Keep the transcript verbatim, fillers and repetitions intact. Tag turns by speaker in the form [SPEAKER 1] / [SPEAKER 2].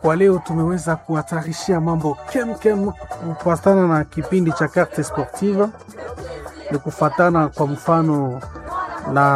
[SPEAKER 1] kwa leo tumeweza kuhatarishia mambo kem kem kufuatana na kipindi cha Carte Sportive, ni kufuatana kwa mfano na